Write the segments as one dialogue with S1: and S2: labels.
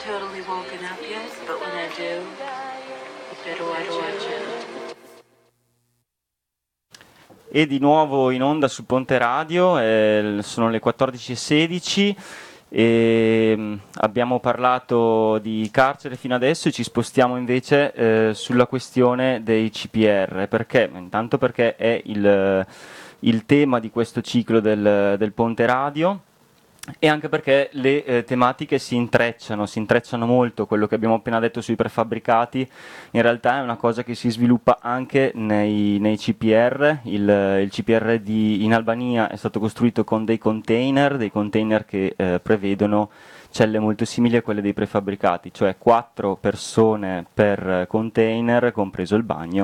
S1: totally woken up yet, but when I do, you better watch out.
S2: E di nuovo in onda su Ponte Radio, sono le 14:16 e abbiamo parlato di carcere fino adesso e ci spostiamo invece sulla questione dei CPR, perché? Intanto perché è il tema di questo ciclo del Ponte Radio. E anche perché le tematiche si intrecciano molto. Quello che abbiamo appena detto sui prefabbricati in realtà è una cosa che si sviluppa anche nei CPR. Il CPR in Albania è stato costruito con dei container che prevedono celle molto simili a quelle dei prefabbricati, cioè 4 persone per container, compreso il bagno.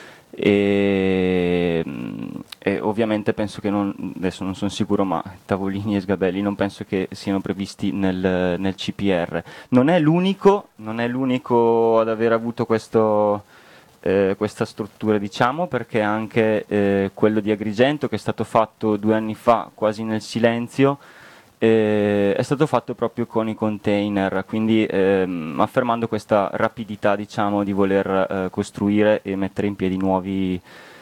S2: E ovviamente penso che adesso non sono sicuro, ma tavolini e sgabelli non penso che siano previsti nel CPR. Non è l'unico ad aver avuto questa struttura, diciamo, perché anche quello di Agrigento, che è stato fatto 2 anni fa quasi nel silenzio, è stato fatto proprio con i container, quindi affermando questa rapidità, diciamo, di voler costruire e mettere in piedi nuovi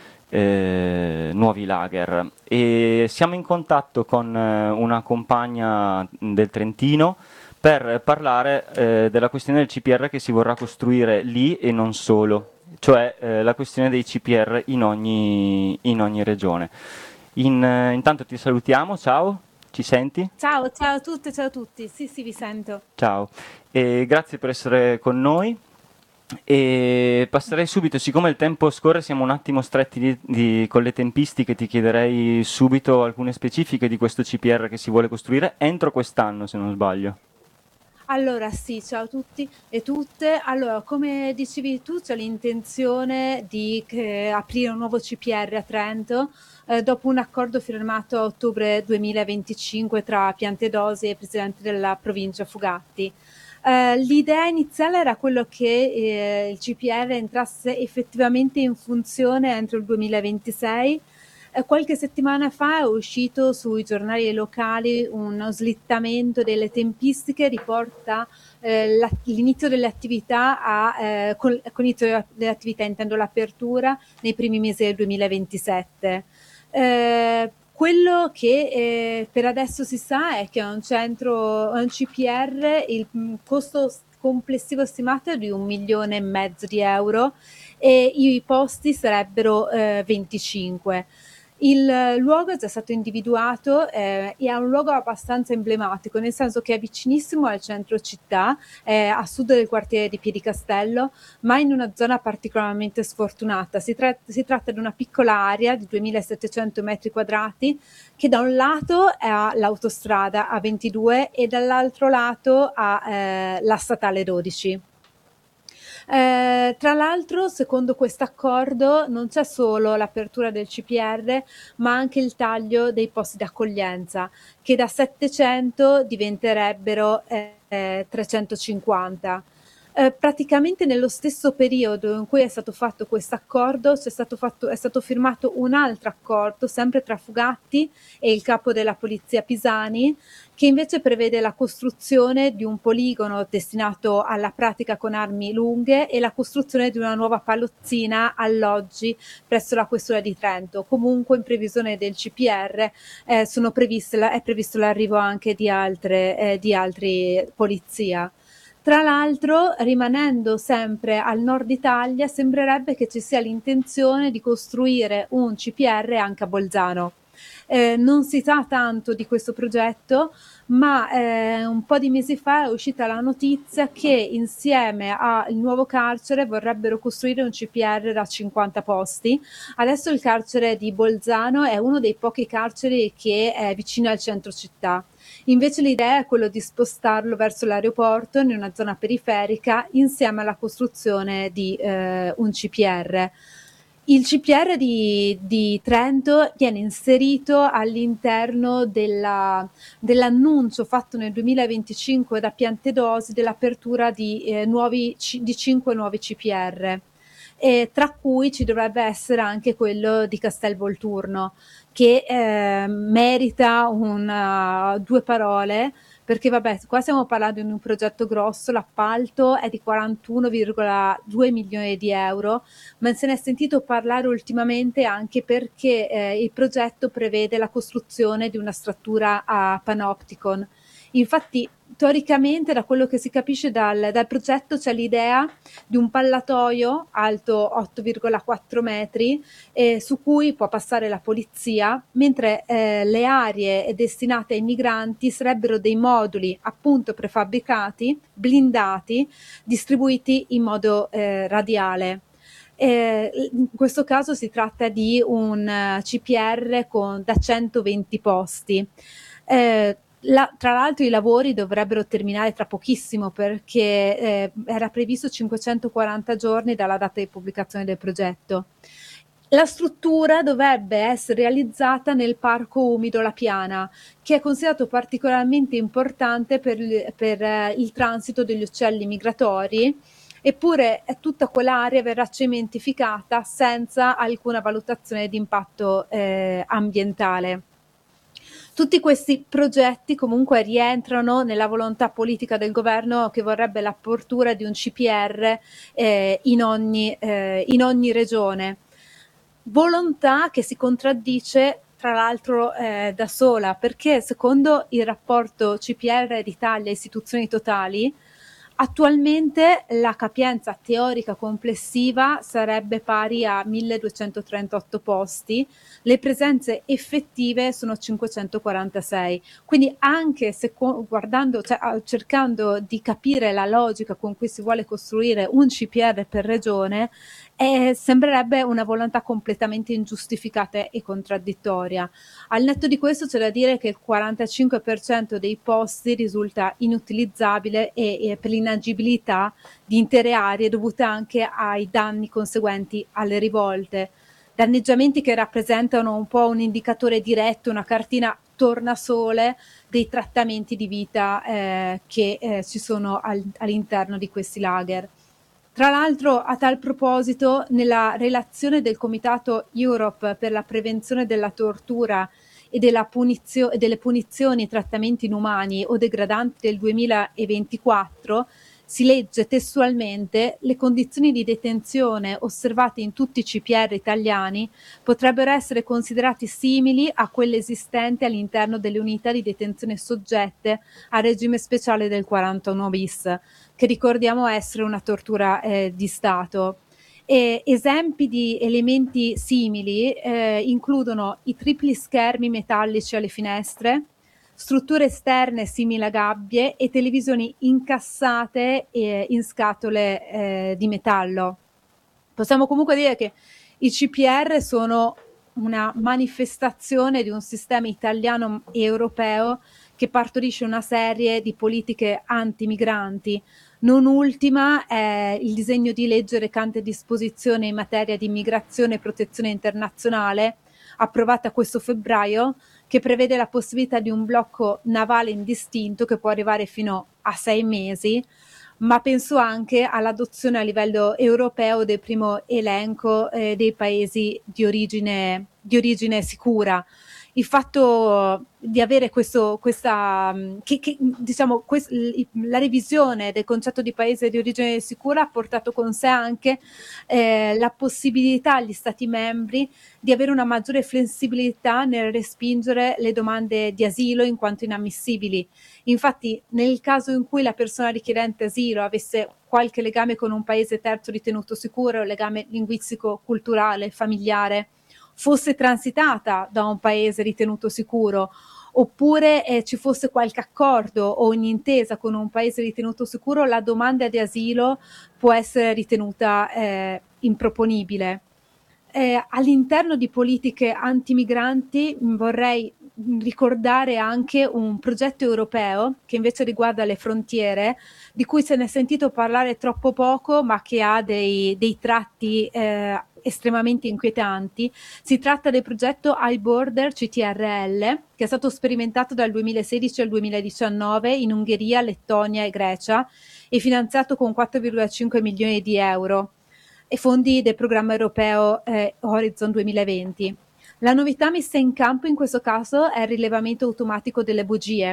S2: lager. E siamo in contatto con una compagna del Trentino per parlare della questione del CPR che si vorrà costruire lì e non solo, cioè la questione dei CPR in ogni regione. Intanto ti salutiamo, ciao, ci senti?
S3: Ciao, ciao a tutte, ciao a tutti. Sì, sì, vi sento.
S2: Ciao, e grazie per essere con noi. E passerei subito, siccome il tempo scorre, siamo un attimo stretti con le tempistiche, ti chiederei subito alcune specifiche di questo CPR che si vuole costruire entro quest'anno, se non sbaglio.
S3: Allora, sì, ciao a tutti e tutte. Allora, come dicevi tu, c'è l'intenzione di aprire un nuovo CPR a Trento dopo un accordo firmato a ottobre 2025 tra Piantedosi e il presidente della provincia Fugatti. L'idea iniziale era quello che il CPR entrasse effettivamente in funzione entro il 2026. Qualche settimana fa è uscito sui giornali locali uno slittamento delle tempistiche, riporta l'inizio delle attività con l'inizio delle attività intendo l'apertura nei primi mesi del 2027. Quello che per adesso si sa è che è un CPR, il costo complessivo stimato è di 1,5 milioni di euro e i posti sarebbero 25. Il luogo è già stato individuato e è un luogo abbastanza emblematico, nel senso che è vicinissimo al centro città, a sud del quartiere di Piedicastello, ma in una zona particolarmente sfortunata. Si tratta di una piccola area di 2700 metri quadrati che da un lato ha l'autostrada A22 e dall'altro lato ha la statale 12. Tra l'altro, secondo questo accordo, non c'è solo l'apertura del CPR, ma anche il taglio dei posti d'accoglienza, che da 700 diventerebbero 350. Praticamente nello stesso periodo in cui è stato fatto questo accordo è stato firmato un altro accordo sempre tra Fugatti e il capo della polizia Pisani, che invece prevede la costruzione di un poligono destinato alla pratica con armi lunghe e la costruzione di una nuova palozzina alloggi presso la questura di Trento. Comunque, in previsione del CPR è previsto l'arrivo anche di altri polizia. Tra l'altro, rimanendo sempre al nord Italia, sembrerebbe che ci sia l'intenzione di costruire un CPR anche a Bolzano. Non si sa tanto di questo progetto, ma un po' di mesi fa è uscita la notizia che insieme al nuovo carcere vorrebbero costruire un CPR da 50 posti. Adesso il carcere di Bolzano è uno dei pochi carceri che è vicino al centro città. Invece l'idea è quello di spostarlo verso l'aeroporto in una zona periferica insieme alla costruzione di un CPR. Il CPR di Trento viene inserito all'interno dell'annuncio fatto nel 2025 da Piantedosi dell'apertura di 5 nuovi CPR. Tra cui ci dovrebbe essere anche quello di Castelvolturno, che merita 2 parole perché vabbè, qua stiamo parlando di un progetto grosso, l'appalto è di 41,2 milioni di euro, ma se ne è sentito parlare ultimamente anche perché il progetto prevede la costruzione di una struttura a panopticon. Infatti, teoricamente, da quello che si capisce dal progetto, c'è l'idea di un pallatoio alto 8,4 metri su cui può passare la polizia, mentre le aree destinate ai migranti sarebbero dei moduli appunto prefabbricati, blindati, distribuiti in modo radiale. In questo caso si tratta di un CPR da 120 posti. Tra l'altro i lavori dovrebbero terminare tra pochissimo perché era previsto 540 giorni dalla data di pubblicazione del progetto. La struttura dovrebbe essere realizzata nel parco umido La Piana, che è considerato particolarmente importante per il transito degli uccelli migratori, eppure tutta quell'area verrà cementificata senza alcuna valutazione di impatto ambientale. Tutti questi progetti comunque rientrano nella volontà politica del governo che vorrebbe l'apertura di un CPR in ogni regione. Volontà che si contraddice tra l'altro da sola, perché secondo il rapporto CPR d'Italia Istituzioni Totali, attualmente la capienza teorica complessiva sarebbe pari a 1238 posti, le presenze effettive sono 546. Quindi anche se guardando, cercando di capire la logica con cui si vuole costruire un CPR per regione, sembrerebbe una volontà completamente ingiustificata e contraddittoria. Al netto di questo c'è da dire che il 45% dei posti risulta inutilizzabile e per l'inagibilità di intere aree dovuta anche ai danni conseguenti alle rivolte. Danneggiamenti che rappresentano un po' un indicatore diretto, una cartina tornasole dei trattamenti di vita che ci sono all'interno di questi lager. Tra l'altro, a tal proposito, nella relazione del Comitato Europe per la prevenzione della tortura e delle punizioni e trattamenti inumani o degradanti del 2024, si legge testualmente: le condizioni di detenzione osservate in tutti i CPR italiani potrebbero essere considerate simili a quelle esistenti all'interno delle unità di detenzione soggette al regime speciale del 41 bis, che ricordiamo essere una tortura di Stato. Esempi di elementi simili includono i tripli schermi metallici alle finestre, strutture esterne simili a gabbie e televisioni incassate in scatole di metallo. Possiamo comunque dire che i CPR sono una manifestazione di un sistema italiano e europeo che partorisce una serie di politiche anti-migranti. Non ultima è il disegno di legge recante disposizioni in materia di immigrazione e protezione internazionale, approvata questo febbraio, che prevede la possibilità di un blocco navale indistinto che può arrivare fino a 6 mesi, ma penso anche all'adozione a livello europeo del primo elenco dei paesi di origine sicura. Il fatto di avere la revisione del concetto di paese di origine sicura ha portato con sé anche la possibilità agli Stati membri di avere una maggiore flessibilità nel respingere le domande di asilo in quanto inammissibili. Infatti, nel caso in cui la persona richiedente asilo avesse qualche legame con un paese terzo ritenuto sicuro, un legame linguistico, culturale, familiare, fosse transitata da un paese ritenuto sicuro, oppure ci fosse qualche accordo o un'intesa con un paese ritenuto sicuro, la domanda di asilo può essere ritenuta improponibile. All'interno di politiche antimigranti vorrei ricordare anche un progetto europeo che invece riguarda le frontiere, di cui se ne è sentito parlare troppo poco, ma che ha dei tratti estremamente inquietanti. Si tratta del progetto iBorder CTRL, che è stato sperimentato dal 2016 al 2019 in Ungheria, Lettonia e Grecia e finanziato con 4,5 milioni di euro e fondi del programma europeo Horizon 2020. La novità messa in campo in questo caso è il rilevamento automatico delle bugie.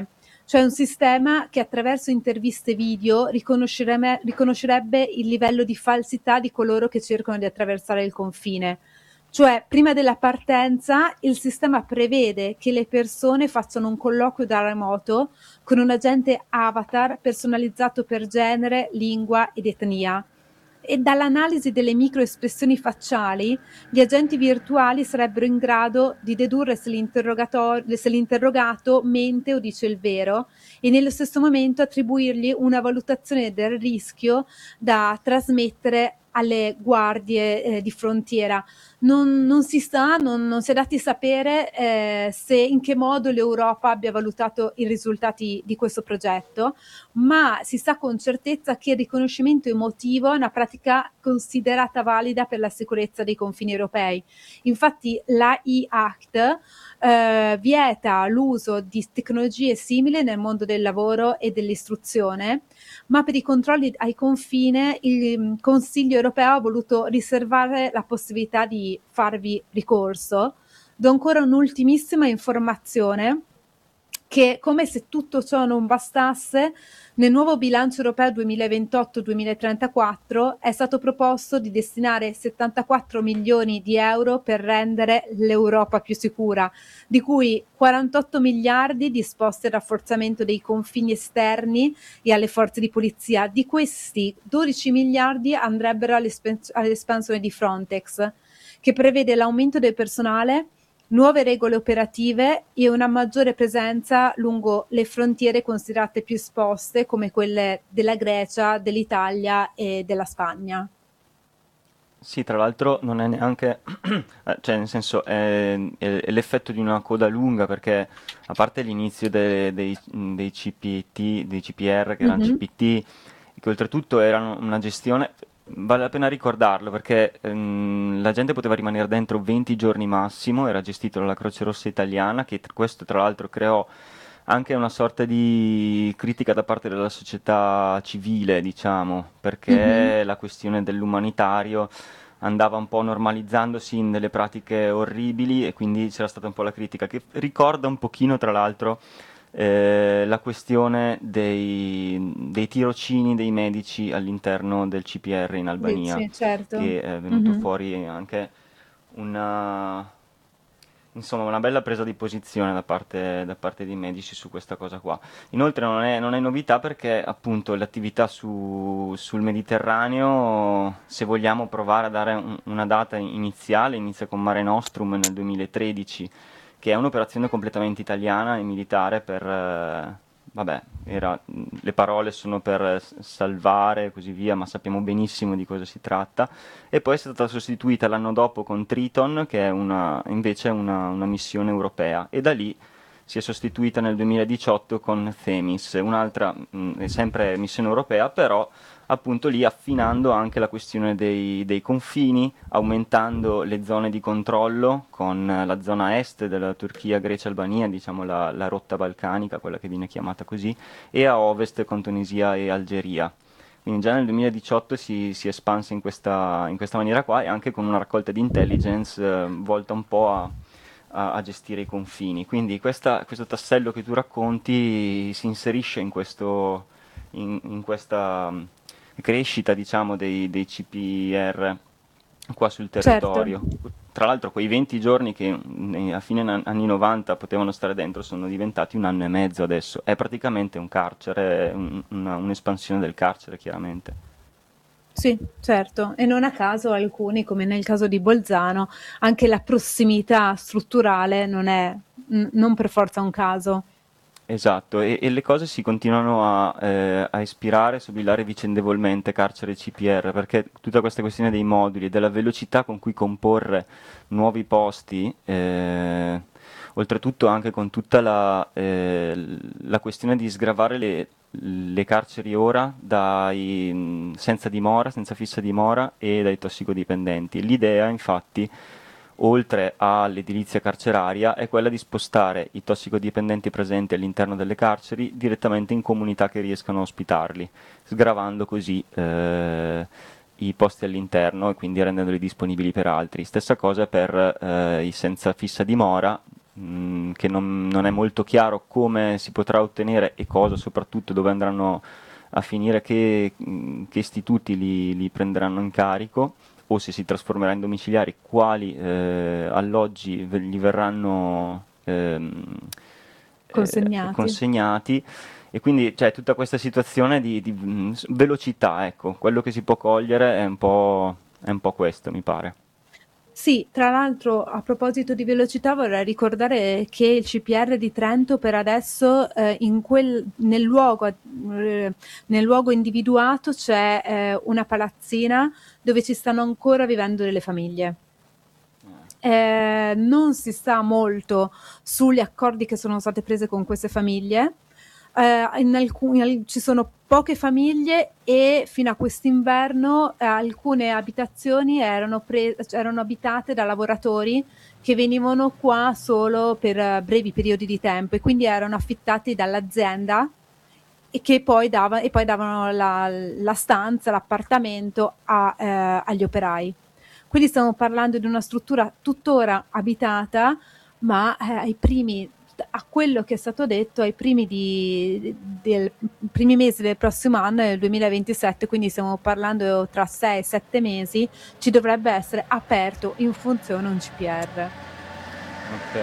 S3: cioè un sistema che attraverso interviste video riconoscerebbe il livello di falsità di coloro che cercano di attraversare il confine. Cioè, prima della partenza, il sistema prevede che le persone facciano un colloquio da remoto con un agente avatar personalizzato per genere, lingua ed etnia. E dall'analisi delle microespressioni facciali, gli agenti virtuali sarebbero in grado di dedurre se l'interrogato mente o dice il vero e nello stesso momento attribuirgli una valutazione del rischio da trasmettere alle guardie di frontiera. Non si sa, non si è dati sapere se in che modo l'Europa abbia valutato i risultati di questo progetto, ma si sa con certezza che il riconoscimento emotivo è una pratica considerata valida per la sicurezza dei confini europei. Infatti l'AI Act vieta l'uso di tecnologie simili nel mondo del lavoro e dell'istruzione, ma per i controlli ai confine il Consiglio europeo ha voluto riservare la possibilità di farvi ricorso. Do ancora un'ultimissima informazione che, come se tutto ciò non bastasse, nel nuovo bilancio europeo 2028-2034 è stato proposto di destinare 74 milioni di euro per rendere l'Europa più sicura, di cui 48 miliardi disposti al rafforzamento dei confini esterni e alle forze di polizia. Di questi 12 miliardi andrebbero all'espansione di Frontex, che prevede l'aumento del personale, nuove regole operative e una maggiore presenza lungo le frontiere considerate più esposte, come quelle della Grecia, dell'Italia e della Spagna.
S2: Sì, tra l'altro non è neanche, cioè nel senso è l'effetto di una coda lunga perché a parte l'inizio dei CPT, dei CPR che erano
S3: Mhm.
S2: CPT, che oltretutto erano una gestione, vale la pena ricordarlo perché la gente poteva rimanere dentro 20 giorni massimo, era gestito dalla Croce Rossa italiana che questo tra l'altro creò anche una sorta di critica da parte della società civile, diciamo,
S3: Mhm.
S2: perché la questione dell'umanitario andava un po' normalizzandosi in delle pratiche orribili e quindi c'era stata un po' la critica che ricorda un pochino tra l'altro la questione dei tirocini dei medici all'interno del CPR in Albania,
S3: Sì, certo.
S2: che è venuto
S3: Mhm.
S2: fuori anche una, insomma, una bella presa di posizione da parte dei medici su questa cosa qua. Inoltre non è novità perché appunto l'attività sul Mediterraneo, se vogliamo provare a dare una data iniziale, inizia con Mare Nostrum nel 2013, che è un'operazione completamente italiana e militare per, vabbè, le parole sono per salvare e così via, ma sappiamo benissimo di cosa si tratta. E poi è stata sostituita l'anno dopo con Triton, che è invece una missione europea, e da lì si è sostituita nel 2018 con Themis, un'altra sempre missione europea, però appunto lì affinando anche la questione dei confini, aumentando le zone di controllo con la zona est della Turchia, Grecia, Albania, diciamo la rotta balcanica, quella che viene chiamata così, e a ovest con Tunisia e Algeria. Quindi già nel 2018 si è espansa in questa maniera qua e anche con una raccolta di intelligence volta un po' a gestire i confini. Quindi questo tassello che tu racconti si inserisce in questa crescita, diciamo, dei CPR qua sul
S3: Certo.
S2: territorio. Tra l'altro quei 20 giorni che a fine anni 90 potevano stare dentro sono diventati un anno e mezzo adesso. È praticamente un carcere, un'espansione del carcere, chiaramente.
S3: Sì, certo, e non a caso alcuni, come nel caso di Bolzano, anche la prossimità strutturale non è non per forza un caso.
S2: Esatto, e le cose si continuano a ispirare, sobillare vicendevolmente carcere e CPR, perché tutta questa questione dei moduli e della velocità con cui comporre nuovi posti, oltretutto anche con tutta la questione di sgravare le carceri ora senza dimora, senza fissa dimora e dai tossicodipendenti. L'idea, infatti, oltre all'edilizia carceraria, è quella di spostare i tossicodipendenti presenti all'interno delle carceri direttamente in comunità che riescano a ospitarli, sgravando così i posti all'interno e quindi rendendoli disponibili per altri. Stessa cosa per i senza fissa dimora, che non è molto chiaro come si potrà ottenere e cosa, soprattutto dove andranno a finire, che istituti li prenderanno in carico, o se si trasformerà in domiciliari, quali alloggi gli verranno consegnati. E quindi c'è tutta questa situazione di velocità, ecco, quello che si può cogliere è un po' questo, mi pare.
S3: Sì, tra l'altro a proposito di velocità vorrei ricordare che il CPR di Trento per adesso nel luogo individuato c'è una palazzina dove ci stanno ancora vivendo delle famiglie. Non si sa molto sugli accordi che sono state prese con queste famiglie. Ci sono poche famiglie e fino a quest'inverno alcune abitazioni erano abitate da lavoratori che venivano qua solo per brevi periodi di tempo e quindi erano affittati dall'azienda e che poi davano la stanza, l'appartamento agli operai. Quindi stiamo parlando di una struttura tuttora abitata, ma a quello che è stato detto, ai primi mesi del prossimo anno, nel 2027, quindi stiamo parlando tra 6 e 7 mesi, ci dovrebbe essere aperto in funzione un CPR.
S2: Ok.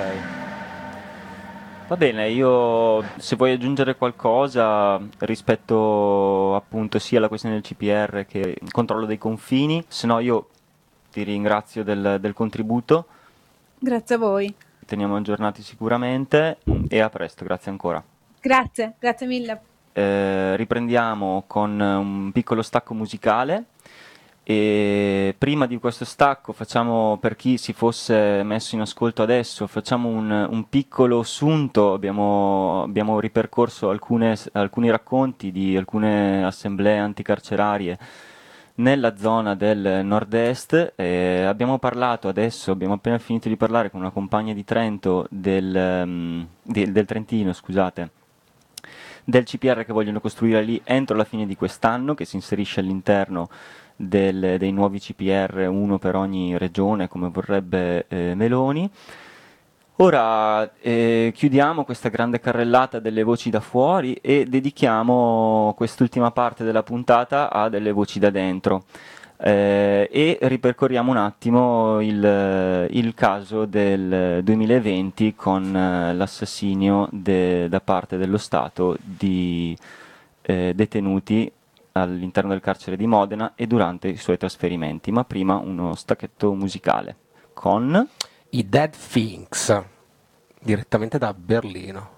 S2: Va bene, io se vuoi aggiungere qualcosa rispetto appunto sia alla questione del CPR che il controllo dei confini, se no io ti ringrazio del contributo.
S3: Grazie a voi.
S2: Teniamo aggiornati sicuramente e a presto, grazie ancora.
S3: Grazie mille.
S2: Riprendiamo con un piccolo stacco musicale e prima di questo stacco facciamo, per chi si fosse messo in ascolto adesso, facciamo un piccolo sunto. Abbiamo ripercorso alcuni racconti di alcune assemblee anticarcerarie nella zona del nord-est. Abbiamo appena finito di parlare con una compagna di Trento del Trentino, scusate, del CPR che vogliono costruire lì entro la fine di quest'anno, che si inserisce all'interno dei nuovi CPR, uno per ogni regione, come vorrebbe Meloni. Ora chiudiamo questa grande carrellata delle voci da fuori e dedichiamo quest'ultima parte della puntata a delle voci da dentro. E ripercorriamo un attimo il caso del 2020 con l'assassinio da parte dello Stato di detenuti all'interno del carcere di Modena e durante i suoi trasferimenti. Ma prima uno stacchetto musicale con
S4: i Dead Things, direttamente da Berlino.